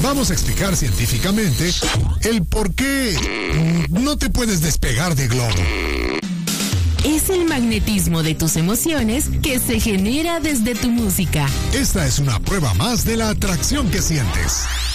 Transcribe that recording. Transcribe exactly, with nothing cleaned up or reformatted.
vamos a explicar científicamente el por qué no te puedes despegar de Globo. Es el magnetismo de tus emociones que se genera desde tu música. Esta es una prueba más de la atracción que sientes.